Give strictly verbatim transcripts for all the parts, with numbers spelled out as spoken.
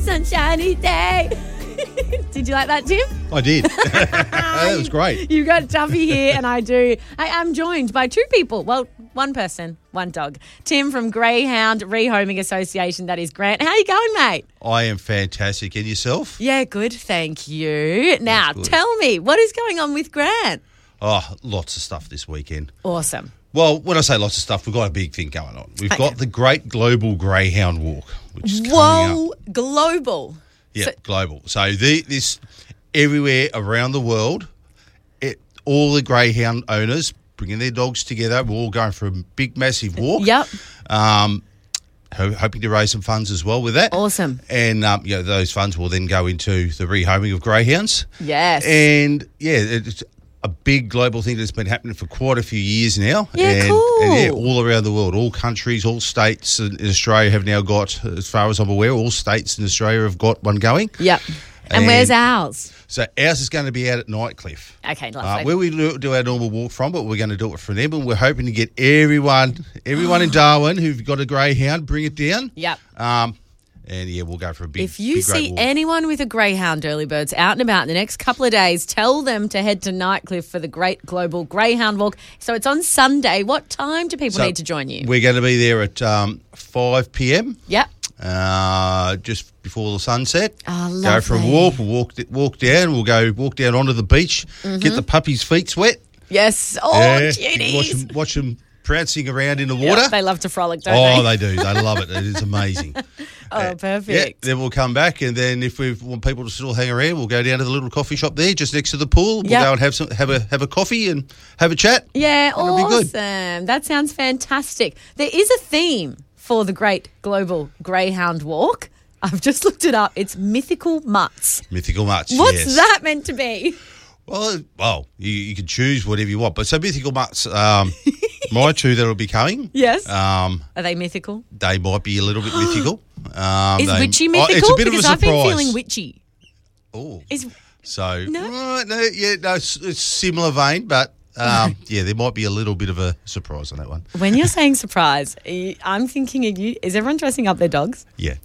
sunshiny day. Did you like that, Tim? I did. That was great. You got Duffy here, and I do. I am joined by two people. Well, one person, one dog. Tim from Greyhound Rehoming Association. That is Grant. How you going, mate? I am fantastic. And yourself? Yeah, good. Thank you. Now, tell me, what is going on with Grant? Oh, lots of stuff this weekend. Awesome. Well, when I say lots of stuff, we've got a big thing going on. We've Okay. got the Great Global Greyhound Walk, which is coming Whoa, up. global. Yeah, So- global. So the, this everywhere around the world, it, all the greyhound owners bringing their dogs together. We're all going for a big, massive walk. Yep. Um, ho- hoping to raise some funds as well with that. Awesome. And um, you know, those funds will then go into the rehoming of greyhounds. Yes. And yeah, it's a big global thing that's been happening for quite a few years now. Yeah, and, cool. And yeah, all around the world, all countries, all states in in Australia have now got, as far as I'm aware, all states in Australia have got one going. Yep. And, And- where's ours? So ours is going to be out at Nightcliff. Okay, Uh, lovely. where we do do our normal walk from, but we're going to do it from them, and we're hoping to get everyone, everyone in Darwin who've got a greyhound, bring it down. Yep. Um, and yeah, we'll go for a big. If you big, great see walk. anyone with a greyhound, early birds, out and about in the next couple of days, tell them to head to Nightcliff for the Great Global Greyhound Walk. So it's on Sunday. What time do people So need to join you? We're going to be there at um, five p.m. Yep. Uh, just before the sunset. Oh, Go for a lovely. walk. We'll walk walk down. We'll go walk down onto the beach. Get the puppies' feet wet. Yes. Oh, Yeah, cuties. Watch them, watch them prancing around in the Yep, water. they love to frolic, don't oh, they? they do. They love it. It is amazing. Oh, Yeah, perfect. then we'll come back, and then if we want people to still hang around, we'll go down to the little coffee shop there, just next to the pool. We'll Yep. go and have some, have a have a coffee and have a chat. Yeah, That'll be good. awesome. That sounds fantastic. There is a theme for the Great Global Greyhound Walk. I've just looked it up. It's mythical mutts. Mythical Mutts. What's yes. that meant to be? Well, well, you, you can choose whatever you want. But so Mythical Mutts, um, my two that'll be coming. Yes. Um, Are they mythical? they might be a little bit mythical. Um, Is they- witchy oh, mythical? it's a bit because of a I've been surprise. feeling witchy. Oh, Is so No? uh, no, yeah, no, it's, it's similar vein, but um, yeah, there might be a little bit of a surprise on that one. when you're saying surprise, are you- I'm thinking, are you, is everyone dressing up their dogs? Yeah.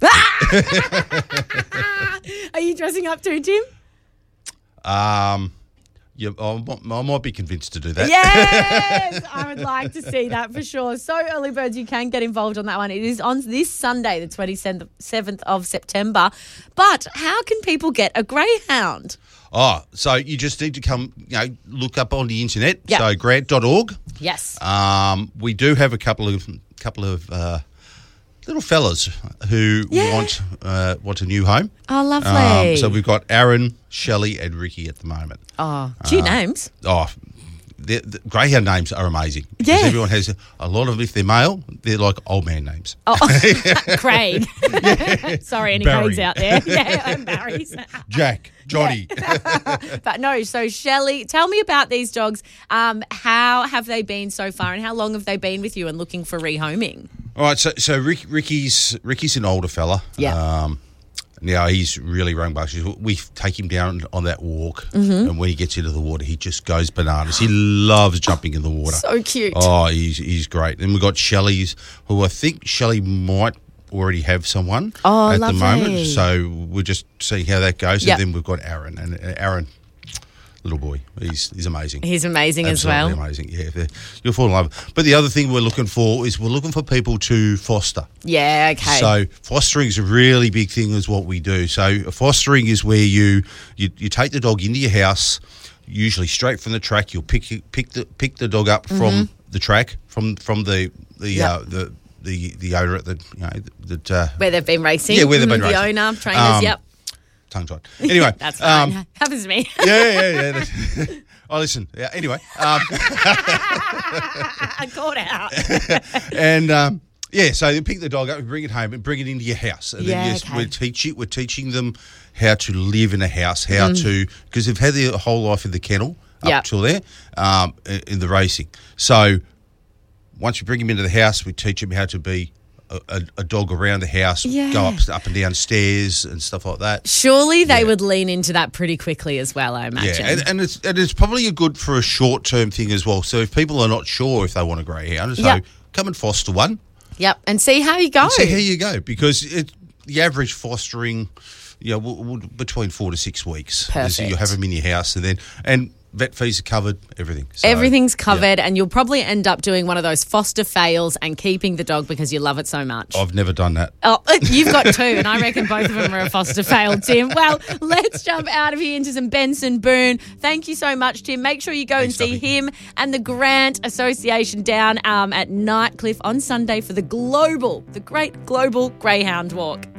Are you dressing up too, Tim? Um, yeah, I might, I might be convinced to do that. Yes, I would like to see that for sure. So, early birds, you can get involved on that one. It is on this Sunday, the twenty-seventh of September. But how can people get a greyhound? Oh, so you just need to come, you know, look up on the internet. Yep. So grant dot org. Yes. Um, we do have a couple of couple of uh, little fellas who Yeah. want uh, want a new home. Oh, lovely. Um, so we've got Aaron, Shelley, and Ricky at the moment. oh, cute uh, names. Oh, the, the greyhound names are amazing. Because Yeah. everyone has a lot of them. If they're male, they're like old man names. Oh, Craig. Sorry, any Barry. Craigs out there? Yeah, I'm Barry's. Jack, Johnny. But no, so Shelley, tell me about these dogs. Um, how have they been so far, and how long have they been with you and looking for rehoming? All right, so so Rick, Ricky's Ricky's an older fella. Yeah. Um, now he's really rambunctious. We take him down on that walk, Mm-hmm. and when he gets into the water, he just goes bananas. He loves jumping in the water. So cute. Oh, he's he's great. And we've got Shelley's, who I think Shelley might already have someone Oh, at lovely. the moment. So we'll just see how that goes. Yep. And then we've got Aaron, and uh, Aaron, little boy, he's he's amazing. He's amazing Absolutely as well. amazing. Yeah, they're- you'll fall in love. But the other thing we're looking for is we're looking for people to foster. Yeah, okay. So fostering is a really big thing is what we do. So fostering is where you, you, you take the dog into your house, usually straight from the track. You'll pick pick the pick the dog up from the track, from from the the Yep. uh, the, the the owner at the you know that uh, where they've been racing. Yeah, where they've been The racing. owner, trainers, Um, yep. tongue tied. Anyway, That's fine. um, Happens to me. yeah, yeah, yeah. that's- oh, listen. Yeah. Anyway, um, I caught out. and um, yeah, so you pick the dog up, and bring it home, and bring it into your house, and Yeah, then yes, okay. we're teaching we're teaching them how to live in a house, how to because they've had their whole life in the kennel up Yep. till there, um, in in the racing. So once you bring them into the house, we teach them how to be a, a, a dog around the house, Yeah. go up up and down stairs and stuff like that. Surely they Yeah. would lean into that pretty quickly as well, I imagine. Yeah, and, and it's and it's probably a good for a short term thing as well. So if people are not sure if they want a greyhound, so Yep. come and foster one. Yep, and see how you go. See how you go, because it, the average fostering, you know, w- w- between four to six weeks. Perfect. So you have them in your house, and then and vet fees are covered, everything. So, Everything's covered, yeah. and you'll probably end up doing one of those foster fails and keeping the dog because you love it so much. I've never done that. Oh, you've got two, and I reckon both of them are a foster fail, Tim. Well, let's jump out of here into some Benson Boone. Thank you so much, Tim. Make sure you go Thanks, and see Duffy. him and the Grant Association down um, at Nightcliff on Sunday for the global, the great global Greyhound Walk.